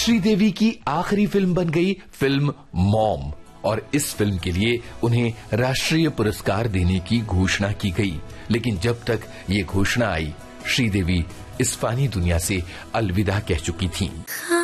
श्रीदेवी की आखिरी फिल्म बन गई फिल्म मॉम और इस फिल्म के लिए उन्हें राष्ट्रीय पुरस्कार देने की घोषणा की गई। लेकिन जब तक ये घोषणा आई, श्रीदेवी इस फानी दुनिया से अलविदा कह चुकी थीं।